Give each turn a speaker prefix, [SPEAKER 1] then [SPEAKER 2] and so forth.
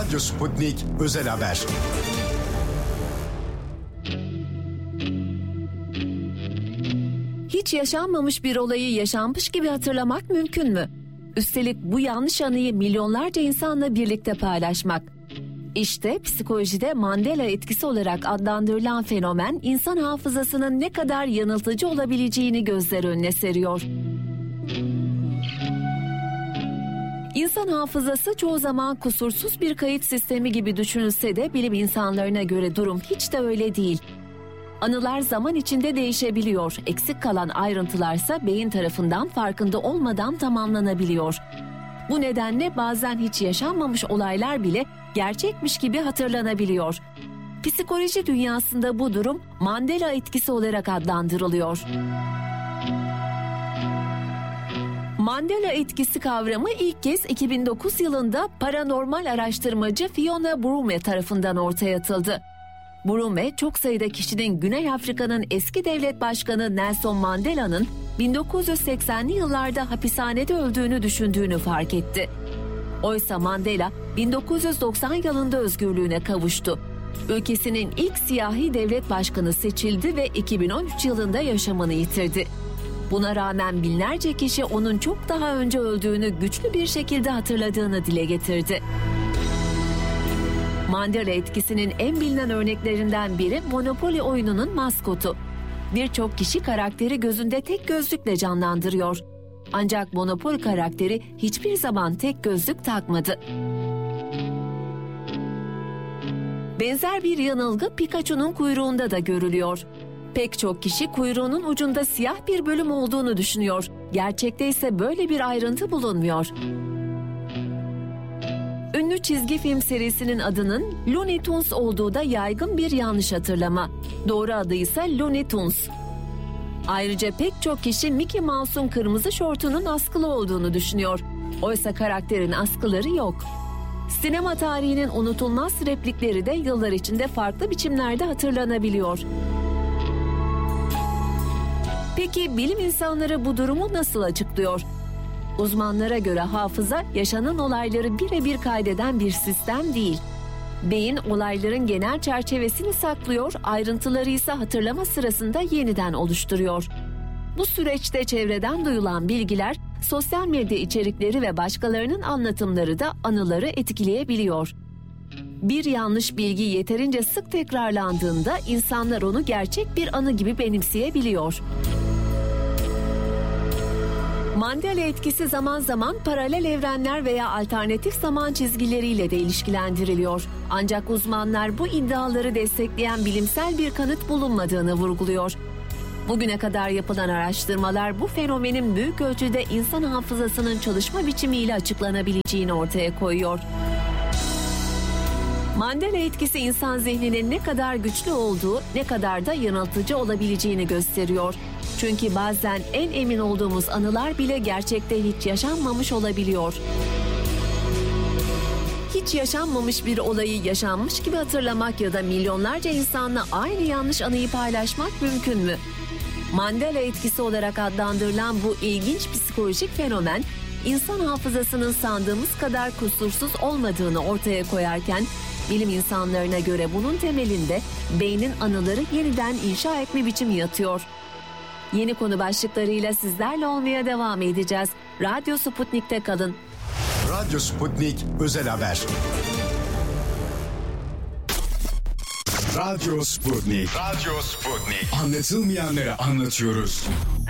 [SPEAKER 1] Radyo Sputnik Özel Haber.
[SPEAKER 2] Hiç yaşanmamış bir olayı yaşanmış gibi hatırlamak mümkün mü? Üstelik bu yanlış anıyı milyonlarca insanla birlikte paylaşmak. İşte psikolojide Mandela etkisi olarak adlandırılan fenomen insan hafızasının ne kadar yanıltıcı olabileceğini gözler önüne seriyor. İnsan hafızası çoğu zaman kusursuz bir kayıt sistemi gibi düşünülse de bilim insanlarına göre durum hiç de öyle değil. Anılar zaman içinde değişebiliyor, eksik kalan ayrıntılarsa beyin tarafından farkında olmadan tamamlanabiliyor. Bu nedenle bazen hiç yaşanmamış olaylar bile gerçekmiş gibi hatırlanabiliyor. Psikoloji dünyasında bu durum Mandela etkisi olarak adlandırılıyor. Mandela etkisi kavramı ilk kez 2009 yılında paranormal araştırmacı Fiona Brume tarafından ortaya atıldı. Brume, çok sayıda kişinin Güney Afrika'nın eski devlet başkanı Nelson Mandela'nın 1980'li yıllarda hapishanede öldüğünü düşündüğünü fark etti. Oysa Mandela 1990 yılında özgürlüğüne kavuştu. Ülkesinin ilk siyahi devlet başkanı seçildi ve 2013 yılında yaşamını yitirdi. Buna rağmen binlerce kişi onun çok daha önce öldüğünü güçlü bir şekilde hatırladığını dile getirdi. Mandela etkisinin en bilinen örneklerinden biri Monopoly oyununun maskotu. Birçok kişi karakteri gözünde tek gözlükle canlandırıyor. Ancak Monopoly karakteri hiçbir zaman tek gözlük takmadı. Benzer bir yanılgı Pikachu'nun kuyruğunda da görülüyor. Pek çok kişi kuyruğunun ucunda siyah bir bölüm olduğunu düşünüyor. Gerçekte ise böyle bir ayrıntı bulunmuyor. Ünlü çizgi film serisinin adının Looney Tunes olduğu da yaygın bir yanlış hatırlama. Doğru adı ise Looney Tunes. Ayrıca pek çok kişi Mickey Mouse'un kırmızı şortunun askılı olduğunu düşünüyor. Oysa karakterin askıları yok. Sinema tarihinin unutulmaz replikleri de yıllar içinde farklı biçimlerde hatırlanabiliyor. Peki bilim insanları bu durumu nasıl açıklıyor? Uzmanlara göre hafıza yaşanan olayları birebir kaydeden bir sistem değil. Beyin olayların genel çerçevesini saklıyor, ayrıntıları ise hatırlama sırasında yeniden oluşturuyor. Bu süreçte çevreden duyulan bilgiler, sosyal medya içerikleri ve başkalarının anlatımları da anıları etkileyebiliyor. Bir yanlış bilgi yeterince sık tekrarlandığında insanlar onu gerçek bir anı gibi benimseyebiliyor. Mandela etkisi zaman zaman paralel evrenler veya alternatif zaman çizgileriyle de ilişkilendiriliyor. Ancak uzmanlar bu iddiaları destekleyen bilimsel bir kanıt bulunmadığını vurguluyor. Bugüne kadar yapılan araştırmalar bu fenomenin büyük ölçüde insan hafızasının çalışma biçimiyle açıklanabileceğini ortaya koyuyor. Mandela etkisi insan zihninin ne kadar güçlü olduğu, ne kadar da yanıltıcı olabileceğini gösteriyor. Çünkü bazen en emin olduğumuz anılar bile gerçekte hiç yaşanmamış olabiliyor. Hiç yaşanmamış bir olayı yaşanmış gibi hatırlamak ya da milyonlarca insanla aynı yanlış anıyı paylaşmak mümkün mü? Mandela etkisi olarak adlandırılan bu ilginç psikolojik fenomen, insan hafızasının sandığımız kadar kusursuz olmadığını ortaya koyarken, bilim insanlarına göre bunun temelinde beynin anıları yeniden inşa etme biçimi yatıyor. Yeni konu başlıklarıyla sizlerle olmaya devam edeceğiz. Radyo Sputnik'te kalın.
[SPEAKER 1] Radyo Sputnik Özel Haber. Radyo Sputnik. Radyo Sputnik. Anlatılmayanları anlatıyoruz.